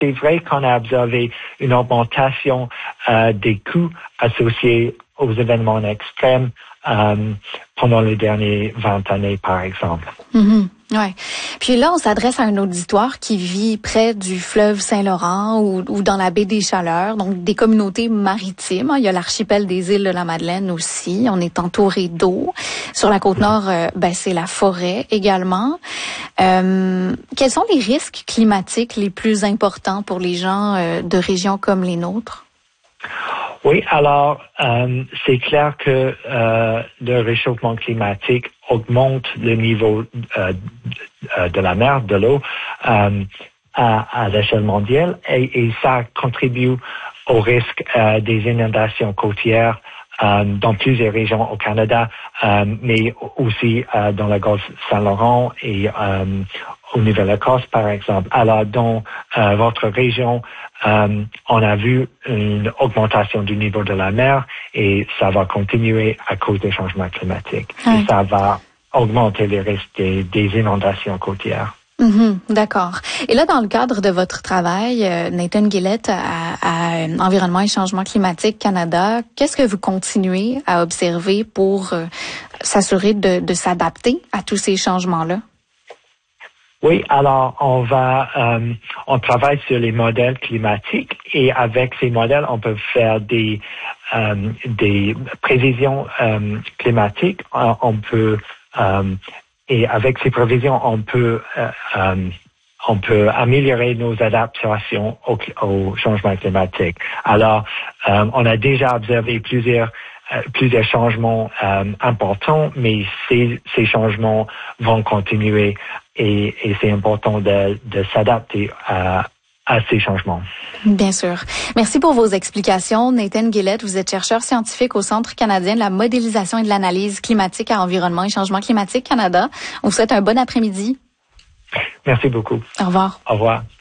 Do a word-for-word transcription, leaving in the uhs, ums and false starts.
c'est vrai qu'on a observé une augmentation euh, des coûts associés aux événements extrêmes euh, pendant les dernières vingt années, par exemple. Mm-hmm. Ouais. Puis là, on s'adresse à un auditoire qui vit près du fleuve Saint-Laurent ou, ou dans la baie des Chaleurs, donc des communautés maritimes. Il y a l'archipel des îles de la Madeleine aussi. On est entouré d'eau. Sur la côte nord, euh, ben c'est la forêt également. Euh, quels sont les risques climatiques les plus importants pour les gens euh, de régions comme les nôtres? Oui, alors euh, c'est clair que euh, le réchauffement climatique augmente le niveau euh, de la mer, de l'eau, euh, à, à l'échelle mondiale et, et ça contribue au risque euh, des inondations côtières euh, dans plusieurs régions au Canada, euh, mais aussi euh, dans la golfe Saint-Laurent et euh, au Nouvelle-Écosse, par exemple. Alors, dans euh, votre région, euh, on a vu une augmentation du niveau de la mer et ça va continuer à cause des changements climatiques. Oui. Et ça va augmenter les risques des, des inondations côtières. Mm-hmm, d'accord. Et là, dans le cadre de votre travail, euh, Nathan Gillett à, à Environnement et Changement climatique Canada, qu'est-ce que vous continuez à observer pour euh, s'assurer de, de s'adapter à tous ces changements-là? Oui, alors on va, euh, on travaille sur les modèles climatiques et avec ces modèles, on peut faire des euh, des prévisions euh, climatiques. On peut euh, et avec ces prévisions, on peut euh, euh, on peut améliorer nos adaptations au, au changement climatique. Alors, euh, on a déjà observé plusieurs euh, plusieurs changements euh, importants, mais ces ces changements vont continuer. Et, et c'est important de, de s'adapter à, à ces changements. Bien sûr. Merci pour vos explications. Nathan Gillett, vous êtes chercheur scientifique au Centre canadien de la modélisation et de l'analyse climatique à Environnement et Changement climatique Canada. On vous souhaite un bon après-midi. Merci beaucoup. Au revoir. Au revoir.